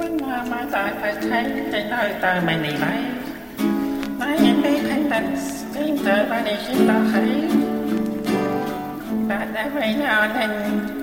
Mai tại phải thấy trên đời tờ mày nỉ bay. Mai em biết thanh tận trên tờ ba đi trên tờ thấy. Bạn đã phải nhỏ thành